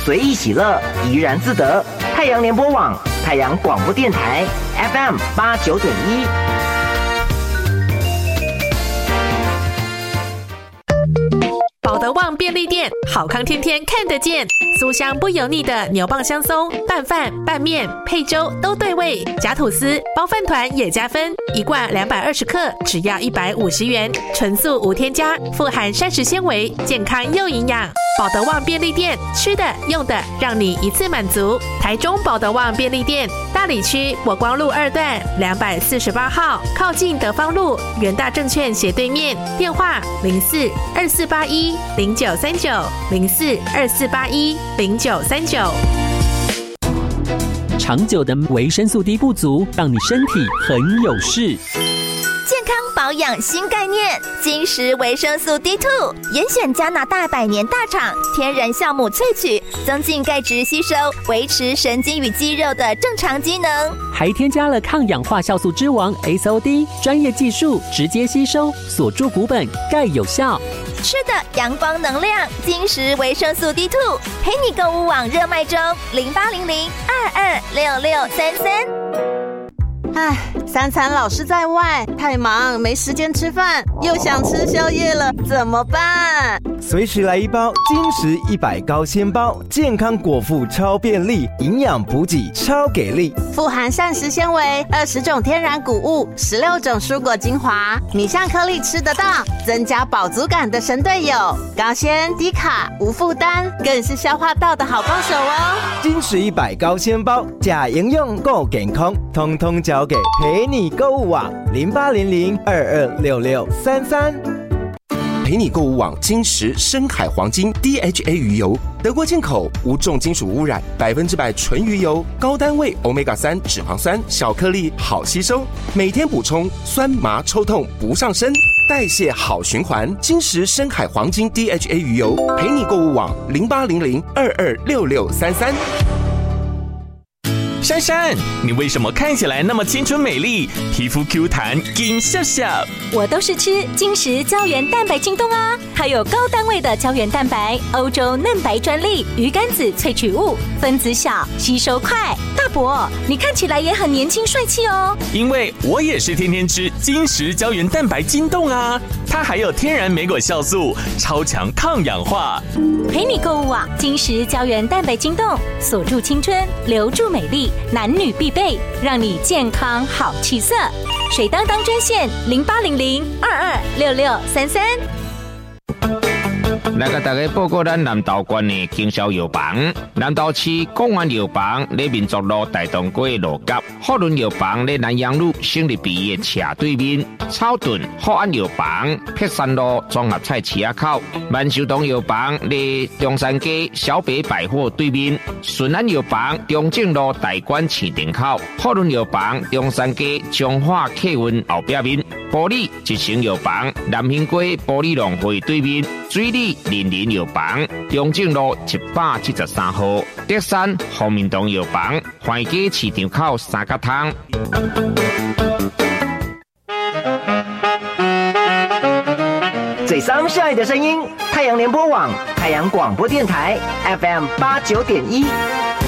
随意喜乐，怡然自得。太阳联播网、太阳广播电台 FM89.1。 保德旺便利店，好康天天看得见，酥香不油腻的牛蒡香松，拌饭、拌面、配粥都对味，夹吐司、包饭团也加分，一罐220克，只要150元，纯素无添加，富含膳食纤维，健康又营养。保德旺便利店，吃的用的让你一次满足。台中保德旺便利店，大里区国光路2段248号，靠近德芳路元大证券斜对面，电话04-2481-0939，04-2481-0939。 长久的维生素 D 不足，让你身体很有事。 健康保养新概念，金石维生素 D2， 严选加拿大100年大厂天然酵母萃取，增进钙质吸收，维持神经与肌肉的正常机能， 还添加了抗氧化酵素之王 SOD， 专业技术直接吸收，锁住骨本，钙有效。 吃的阳光能量，金石维生素 D2， 陪你购物网热卖中，0800-226633。 唉，三餐老是在外，太忙没时间吃饭，又想吃宵夜了，怎么办？ 随时来一包金石100高纤包，健康果腹超便利，营养补给超给力， 富含膳食纤维，20种天然谷物，16种蔬果精华，米香颗粒吃得到，增加饱足感的神队友，高纤低卡无负担，更是消化道的好帮手哦。 金石100高纤包，假营养够健康，通通交给陪你购物网0800-226633。 陪你购物网金石深海黄金 DHA 鱼油，德国进口，无重金属污染，100%纯鱼油，高单位 Omega-3 脂肪酸，小颗粒好吸收，每天补充，酸麻抽痛不上身，代谢好循环。金石深海黄金 DHA 鱼油，陪你购物网0800-226633。 珊珊，你为什么看起来那么青春美丽，皮肤 Q 弹金笑笑？ 我都是吃金石胶原蛋白进冻啊，它有高单位的胶原蛋白，欧洲嫩白专利，鱼肝子萃取物，分子小，吸收快。大伯，你看起来也很年轻帅气哦。 因为我也是天天吃金石胶原蛋白进冻啊，它还有天然莓果酵素，超强抗氧化。 陪你购物网金石胶原蛋白进冻，锁住青春，留住美丽。男女必备，让你健康好气色。水当当专线0800-226633。 来给大家报告咱南投县的经销药房。南投市公安药房在民族路大东街路角，福伦药房在南阳路省立毕业斜对面，草屯福安药房碧山路综合菜市口，万寿堂药房在中山街小北百货对面，顺安药房中正路大馆市场口，福伦药房中山街中华客运后壁面，玻璃一成药房南兴街玻璃农会对面，水里林林药房中正路173号，德山福民堂药房环街市场口三角汤。 最桑是爱的声音，太阳联播网、太阳广播电台 FM89.1。